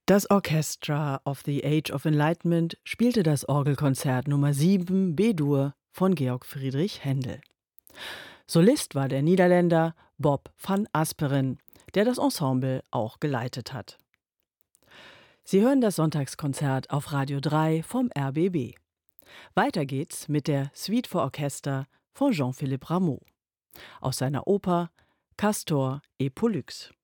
Das Orchestra of the Age of Enlightenment spielte das Orgelkonzert Nummer 7 B-Dur von Georg Friedrich Händel. Solist war der Niederländer Bob van Asperen, der das Ensemble auch geleitet hat. Sie hören das Sonntagskonzert auf Radio 3 vom RBB. Weiter geht's mit der Suite für Orchester von Jean-Philippe Rameau aus seiner Oper Castor et Pollux.